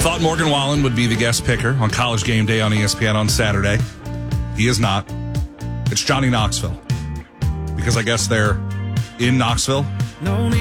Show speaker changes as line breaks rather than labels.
Thought Morgan Wallen would be the guest picker on College Game Day on ESPN on Saturday. He is not. It's Johnny Knoxville. Because I guess they're in Knoxville.